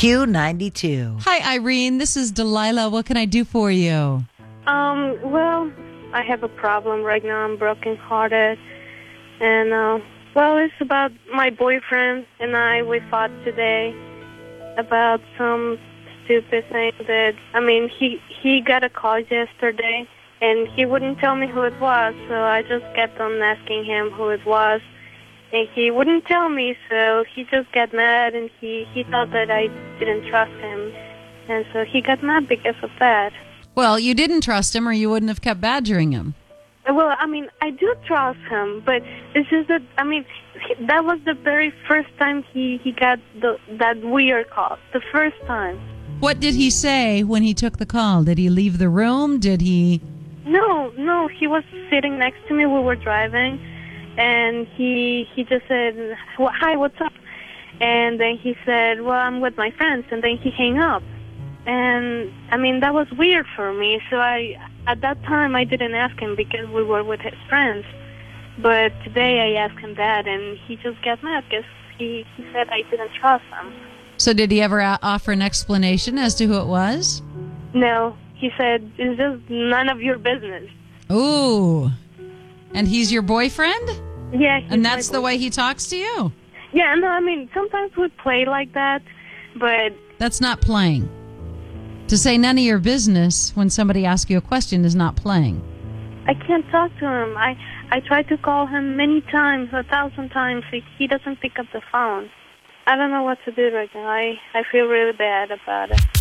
Q92. Hi, Irene. This is Delilah. What can I do for you? Well, I have a problem right now. I'm brokenhearted. And, well, it's about my boyfriend and I. We fought today about some stupid thing that, he got a call yesterday and he wouldn't tell me who it was. So I just kept on asking him who it was. And he wouldn't tell me, so he just got mad, and he thought that I didn't trust him. And so he got mad because of that. Well, you didn't trust him or you wouldn't have kept badgering him. Well, I do trust him, but it's just that, that was the very first time he got that weird call. The first time. What did he say when he took the call? Did he leave the room? Did he... No, he was sitting next to me. We were driving. And he just said, well, hi, what's up? And then he said, well, I'm with my friends. And then he hung up. And, that was weird for me. So at that time, I didn't ask him because we were with his friends. But today I asked him that, and he just got mad because he said I didn't trust him. So did he ever offer an explanation as to who it was? No. He said, it's just none of your business. Ooh. And he's your boyfriend? Yeah. And that's the way he talks to you? Yeah, no, sometimes we play like that, but... That's not playing. To say none of your business when somebody asks you a question is not playing. I can't talk to him. I tried to call him many times, 1,000 times. He doesn't pick up the phone. I don't know what to do right now. I feel really bad about it.